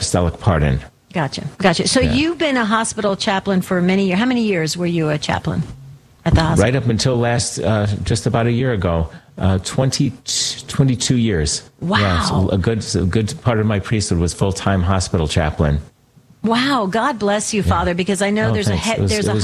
apostolic pardon. Gotcha. So you've been a hospital chaplain for many years. How many years were you a chaplain at the hospital? Right up until just about a year ago, 22 years. Wow. Yeah, so a good part of my priesthood was full-time hospital chaplain. Wow, God bless you, Father, because I know there's a high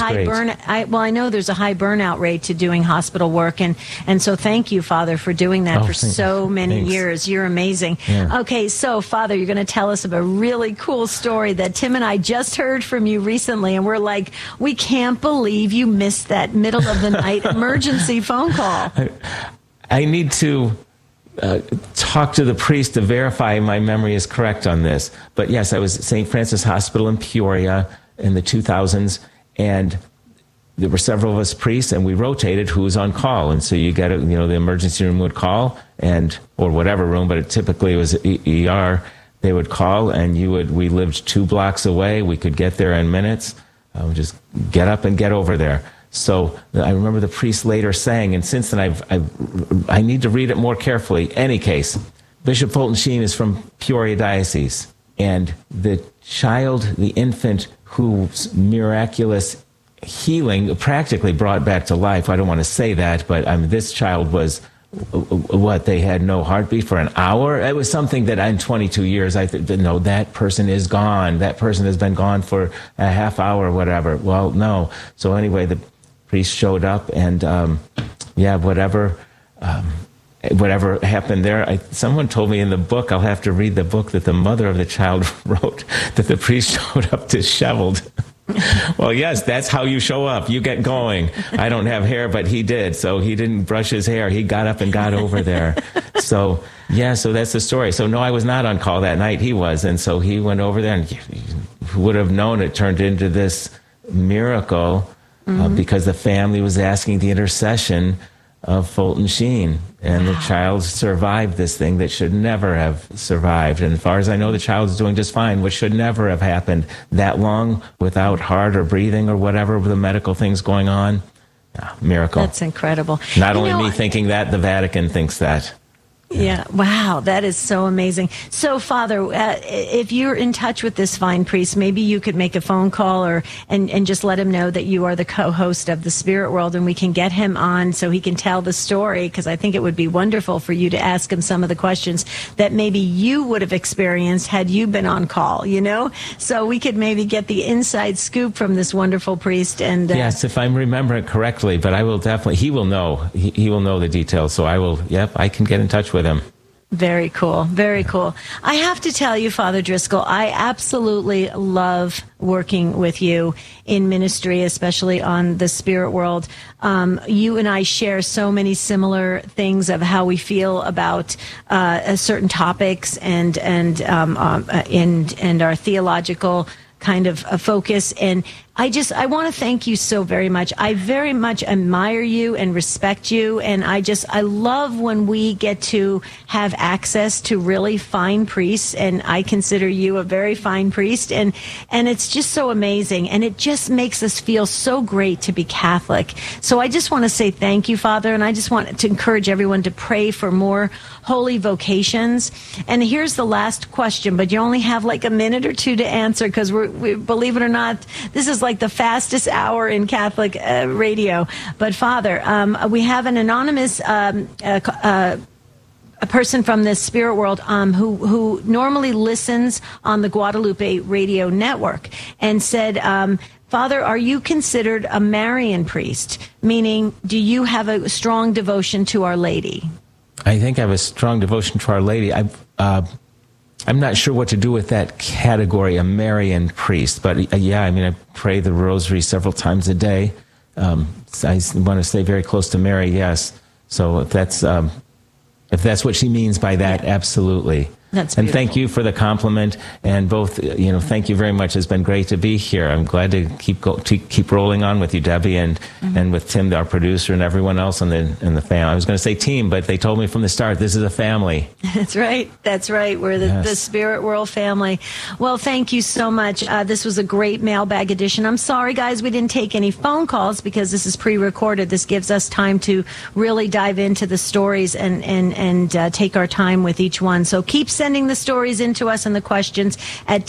burnout rate to doing hospital work, and so thank you, Father, for doing that for so many years. You're amazing. Yeah. Okay, so Father, you're going to tell us about a really cool story that Tim and I just heard from you recently, and we're like, we can't believe you missed that middle of the night emergency phone call. I need to talk to the priest to verify my memory is correct on this. But yes, I was at St. Francis Hospital in Peoria in the 2000s, and there were several of us priests, and we rotated who was on call. And so you get, the emergency room would call, or whatever room, but it typically was ER. They would call, and we lived 2 blocks away. We could get there in minutes. Just get up and get over there. So I remember the priest later saying, and since then I need to read it more carefully. Any case, Bishop Fulton Sheen is from Peoria Diocese, and the infant whose miraculous healing practically brought back to life. I don't want to say that, but this child was, they had no heartbeat for an hour? It was something that in 22 years, no, that person is gone. That person has been gone for a half hour or whatever. Well, no. So anyway, the priest showed up, and whatever happened there. Someone told me in the book, I'll have to read the book, that the mother of the child wrote that the priest showed up disheveled. Well, yes, that's how you show up. You get going. I don't have hair, but he did. So he didn't brush his hair. He got up and got over there. So that's the story. So no, I was not on call that night. He was. And so he went over there, and who would have known it turned into this miracle because the family was asking the intercession of Fulton Sheen. And the child survived this thing that should never have survived. And as far as I know, the child is doing just fine, which should never have happened that long without heart or breathing or whatever the medical things going on. Miracle. That's incredible. Not only me thinking that, the Vatican thinks that. Yeah. Wow. That is so amazing. So, Father, if you're in touch with this fine priest, maybe you could make a phone call and just let him know that you are the co-host of the Spirit World, and we can get him on so he can tell the story, because I think it would be wonderful for you to ask him some of the questions that maybe you would have experienced had you been on call, So we could maybe get the inside scoop from this wonderful priest. And yes, if I'm remembering correctly, but I will definitely, he will know. He will know the details. So I can get in touch with him. Very cool. Very cool. I have to tell you, Father Driscoll, I absolutely love working with you in ministry, especially on the Spirit World. You and I share so many similar things of how we feel about certain topics and our theological kind of a focus. And I want to thank you so very much. I very much admire you and respect you. And I love when we get to have access to really fine priests. And I consider you a very fine priest. And it's just so amazing. And it just makes us feel so great to be Catholic. So I just want to say thank you, Father. And I just want to encourage everyone to pray for more holy vocations. And here's the last question, but you only have like a minute or two to answer, because we believe it or not, this is like the fastest hour in Catholic radio. But Father, we have an anonymous a person from the Spirit World who normally listens on the Guadalupe radio network, and said, Father, are you considered a Marian priest? Meaning, do you have a strong devotion to Our Lady? I think I have a strong devotion to Our Lady. I'm not sure what to do with that category, a Marian priest. But I pray the rosary several times a day. I want to stay very close to Mary, yes. So if that's what she means by that, absolutely. That's and beautiful. Thank you for the compliment, and both, thank you very much. It's been great to be here. I'm glad to keep rolling on with you, Debbie, and with Tim, our producer, and everyone else in the family. I was going to say team, but they told me from the start, this is a family. That's right. That's right. We're the Spirit World family. Well, thank you so much. This was a great mailbag edition. I'm sorry, guys, we didn't take any phone calls because this is pre-recorded. This gives us time to really dive into the stories and take our time with each one. So keep sending the stories into us and the questions at